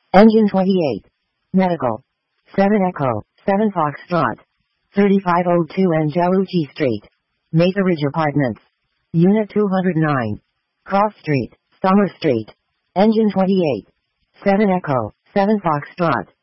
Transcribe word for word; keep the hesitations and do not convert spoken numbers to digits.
Engine twenty-eight. Medical. seven Echo, seven Foxtrot. thirty-five oh two Angelucci Street. Mesa Ridge Apartments. Unit two hundred nine. Cross Street, Summer Street. Engine twenty-eight. seven Echo, seven Foxtrot.